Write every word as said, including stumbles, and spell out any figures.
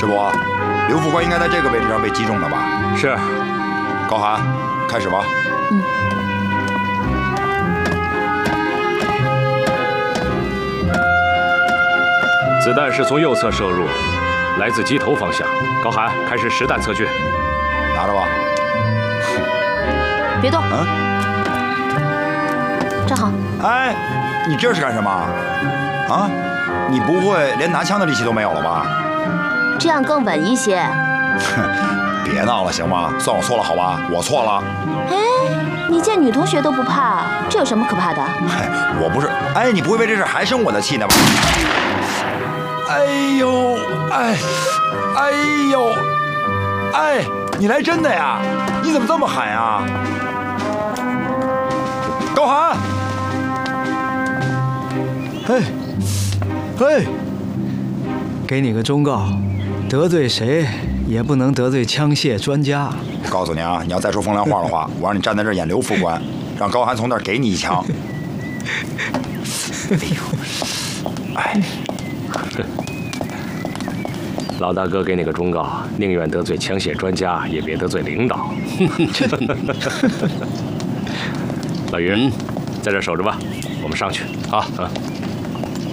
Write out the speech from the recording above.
师伯，刘副官应该在这个位置上被击中的吧？ 是。 高寒，开始吧。 嗯。 子弹是从右侧射入，来自机头方向。高寒，开始实弹测距。 拿着吧。 别动。 嗯。 站好。 哎，你这是干什么？啊？你不会连拿枪的力气都没有了吧？ 这样更稳一些。 哼，别闹了行吗？算我错了好吧，我错了。 哎，你见女同学都不怕，这有什么可怕的？ 嗨，我不是。哎，你不会为这事还生我的气呢吧？哎呦，哎，哎呦，哎，你来真的呀？你怎么这么狠呀？高寒， 嘿，嘿，给你个忠告，得罪谁也不能得罪枪械专家。 我告诉你啊，你要再说风凉话的话，我让你站在这儿演刘副官，让高寒从那儿给你一枪。哎呦，哎。 老大哥给你个忠告，宁愿得罪枪械专家，也别得罪领导。老于，在这守着吧，我们上去。 好。 啊。